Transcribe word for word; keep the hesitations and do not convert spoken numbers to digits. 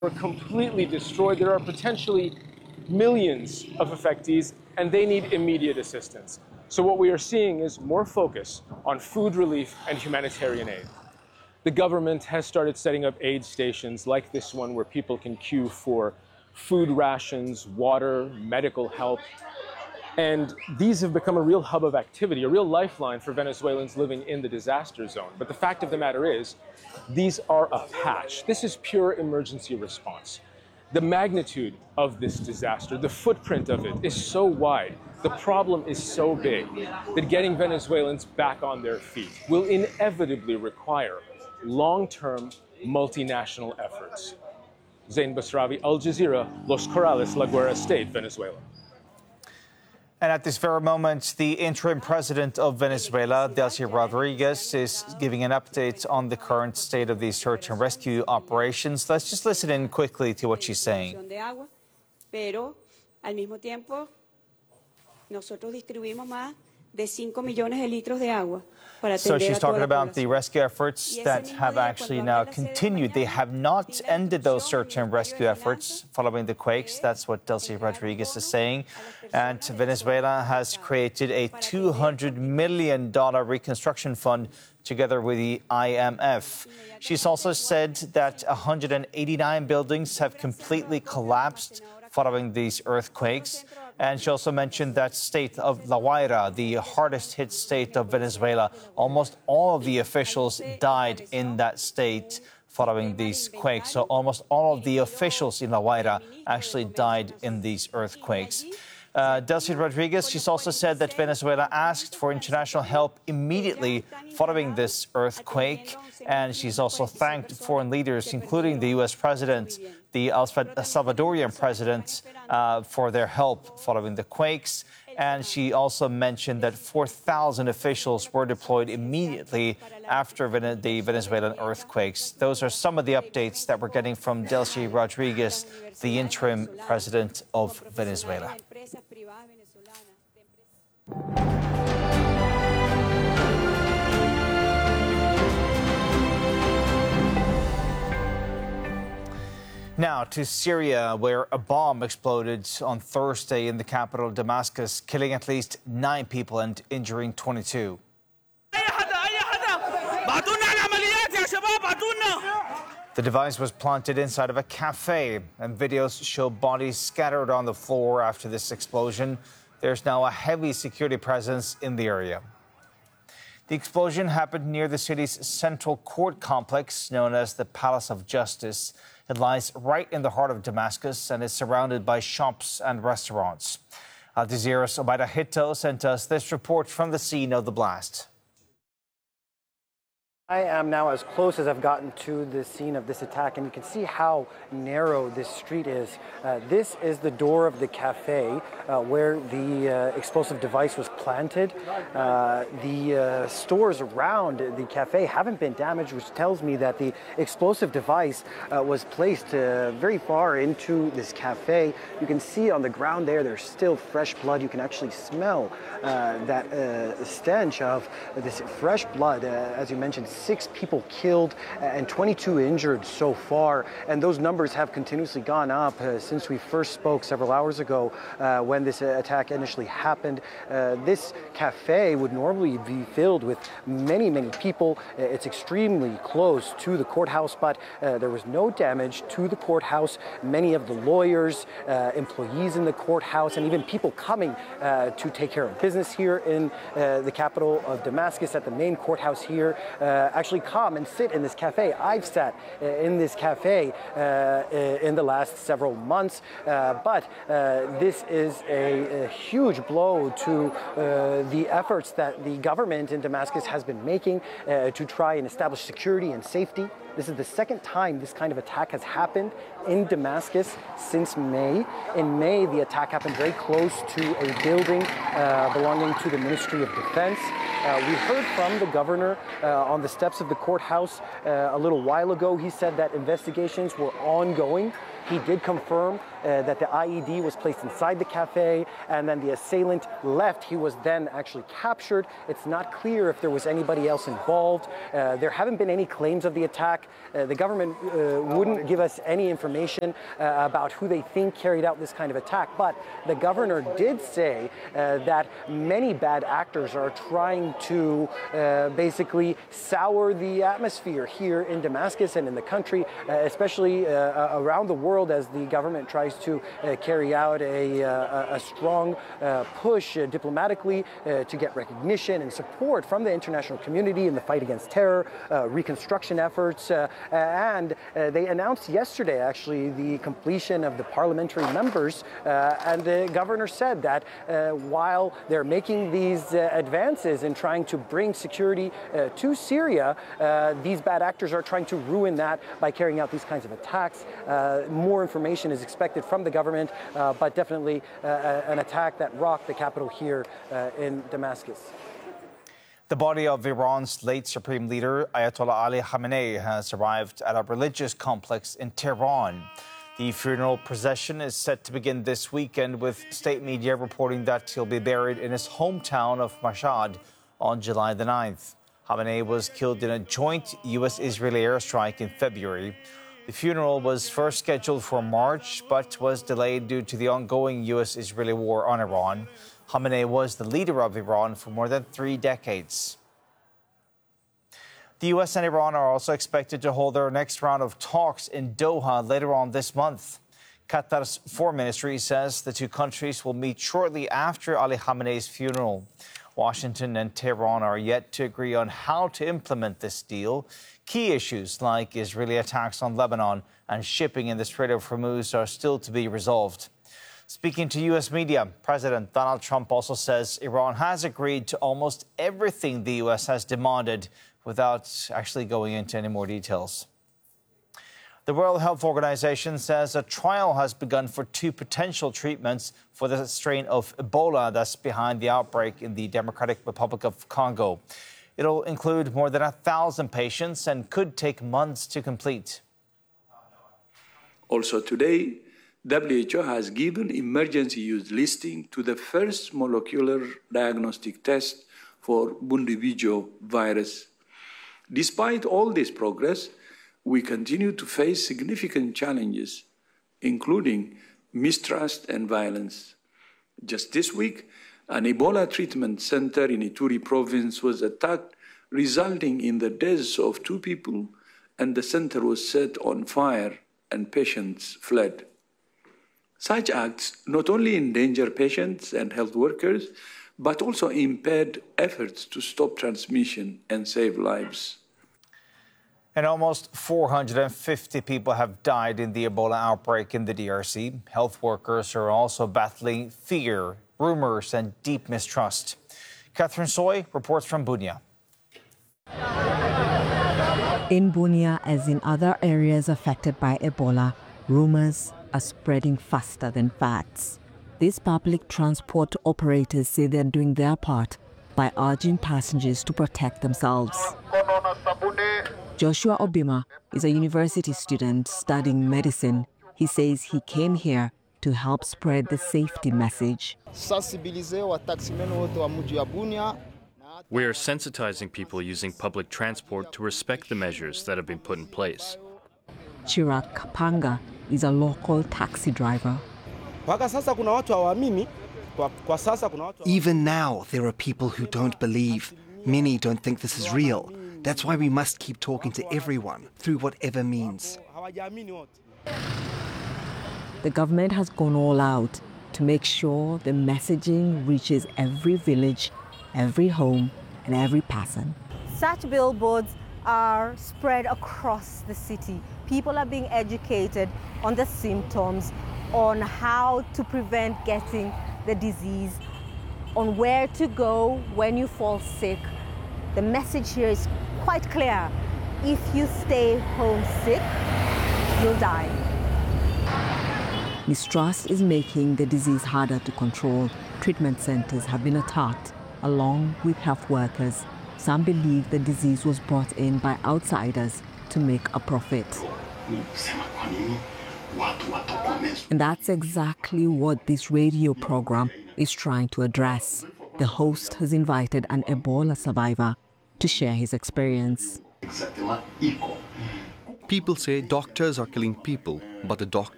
were completely destroyed. There are potentially millions of affectees, and they need immediate assistance. So what we are seeing is more focus on food relief and humanitarian aid. The government has started setting up aid stations like this one where people can queue for food rations, water, medical help. And these have become a real hub of activity, a real lifeline for Venezuelans living in the disaster zone. But the fact of the matter is, these are a patch. This is pure emergency response. The magnitude of this disaster, the footprint of it is so wide, the problem is so big, that getting Venezuelans back on their feet will inevitably require long-term multinational efforts. Zain Basravi, Al Jazeera, Los Corrales, La Guera State, Venezuela. And at this very moment, the interim president of Venezuela, Delcy Rodriguez, is giving an update on the current state of the search and rescue operations. Let's just listen in quickly to what she's saying. Pero al mismo tiempo, nosotros distribuimos más de cinco millones de litros de agua. So she's talking about the rescue efforts that have actually now continued. They have not ended those search and rescue efforts following the quakes. That's what Delcy Rodriguez is saying. And Venezuela has created a two hundred million dollars reconstruction fund together with the I M F. She's also said that one hundred eighty-nine buildings have completely collapsed following these earthquakes. And she also mentioned that state of La Guaira, the hardest hit state of Venezuela. Almost all of the officials died in that state following these quakes. So almost all of the officials in La Guaira actually died in these earthquakes. Uh, Delcy Rodriguez, she's also said that Venezuela asked for international help immediately following this earthquake. And she's also thanked foreign leaders, including the U S president, the El Salvadorian president, uh, for their help following the quakes. And she also mentioned that four thousand officials were deployed immediately after the Venezuelan earthquakes. Those are some of the updates that we're getting from Delcy Rodriguez, the interim president of Venezuela. Now to Syria, where a bomb exploded on Thursday in the capital Damascus, killing at least nine people and injuring twenty-two. The device was planted inside of a cafe, and videos show bodies scattered on the floor after this explosion. There's now a heavy security presence in the area. The explosion happened near the city's central court complex, known as the Palace of Justice. It lies right in the heart of Damascus and is surrounded by shops and restaurants. Al Jazeera's Obaida Hito sent us this report from the scene of the blast. I am now as close as I've gotten to the scene of this attack, and you can see how narrow this street is. Uh, this is the door of the cafe uh, where the uh, explosive device was planted. Uh, the uh, stores around the cafe haven't been damaged, which tells me that the explosive device uh, was placed uh, very far into this cafe. You can see on the ground there, there's still fresh blood. You can actually smell uh, that uh, stench of this fresh blood. Uh, as you mentioned, six people killed and twenty-two injured so far, and those numbers have continuously gone up uh, since we first spoke several hours ago uh, when this uh, attack initially happened. Uh, this cafe would normally be filled with many, many people. Uh, it's extremely close to the courthouse, but uh, there was no damage to the courthouse. Many of the lawyers, uh, employees in the courthouse, and even people coming uh, to take care of business here in uh, the capital of Damascus at the main courthouse here uh, actually come and sit in this cafe. I've sat uh, in this cafe uh, in the last several months, uh, but uh, this is a, a huge blow to uh, the efforts that the government in Damascus has been making uh, to try and establish security and safety. This is the second time this kind of attack has happened in Damascus since May. In May, the attack happened very close to a building uh, belonging to the Ministry of Defense. Uh, we heard from the governor uh, on the steps of the courthouse uh, a little while ago. He said that investigations were ongoing He did confirm uh, that the I E D was placed inside the cafe, and then the assailant left. He was then actually captured. It's not clear if there was anybody else involved. Uh, there haven't been any claims of the attack. Uh, the government uh, wouldn't give us any information uh, about who they think carried out this kind of attack, but the governor did say uh, that many bad actors are trying to uh, basically sour the atmosphere here in Damascus and in the country, uh, especially uh, around the world, as the government tries to uh, carry out a, uh, a strong uh, push uh, diplomatically uh, to get recognition and support from the international community in the fight against terror, uh, reconstruction efforts, uh, and uh, they announced yesterday actually the completion of the parliamentary members, uh, and the governor said that uh, while they're making these uh, advances in trying to bring security uh, to Syria, uh, these bad actors are trying to ruin that by carrying out these kinds of attacks. Uh, more information is expected from the government, uh, but definitely uh, an attack that rocked the capital here uh, in Damascus. The body of Iran's late supreme leader, Ayatollah Ali Khamenei, has arrived at a religious complex in Tehran. The funeral procession is set to begin this weekend, with state media reporting that he'll be buried in his hometown of Mashhad on July the ninth. Khamenei was killed in a joint U S Israeli airstrike in February. The funeral was first scheduled for March, but was delayed due to the ongoing U S Israeli war on Iran. Khamenei was the leader of Iran for more than three decades. The U S and Iran are also expected to hold their next round of talks in Doha later on this month. Qatar's foreign ministry says the two countries will meet shortly after Ali Khamenei's funeral. Washington and Tehran are yet to agree on how to implement this deal. Key issues like Israeli attacks on Lebanon and shipping in the Strait of Hormuz are still to be resolved. Speaking to U S media, President Donald Trump also says Iran has agreed to almost everything the U S has demanded, without actually going into any more details. The World Health Organization says a trial has begun for two potential treatments for the strain of Ebola that's behind the outbreak in the Democratic Republic of Congo. It'll include more than a thousand patients and could take months to complete. Also today, W H O has given emergency use listing to the first molecular diagnostic test for Bundibugyo virus. Despite all this progress, we continue to face significant challenges, including mistrust and violence. Just this week, an Ebola treatment center in Ituri province was attacked, resulting in the deaths of two people, and the center was set on fire and patients fled. Such acts not only endanger patients and health workers, but also impede efforts to stop transmission and save lives. And almost four hundred fifty people have died in the Ebola outbreak in the D R C. Health workers are also battling fear, rumors, and deep mistrust. Catherine Soy reports from Bunia. In Bunia, as in other areas affected by Ebola, rumors are spreading faster than facts. These public transport operators say they're doing their part by urging passengers to protect themselves. Joshua Obima is a university student studying medicine. He says he came here to help spread the safety message. We are sensitizing people using public transport to respect the measures that have been put in place. Chirag Kapanga is a local taxi driver. Even now, there are people who don't believe. Many don't think this is real. That's why we must keep talking to everyone, through whatever means. The government has gone all out to make sure the messaging reaches every village, every home, and every person. Such billboards are spread across the city. People are being educated on the symptoms, on how to prevent getting the disease, on where to go when you fall sick. The message here is quite clear. If you stay home sick, you'll die. Mistrust is making the disease harder to control. Treatment centers have been attacked, along with health workers. Some believe the disease was brought in by outsiders to make a profit. And that's exactly what this radio program is trying to address. The host has invited an Ebola survivor to share his experience. People say doctors are killing people, but the doctors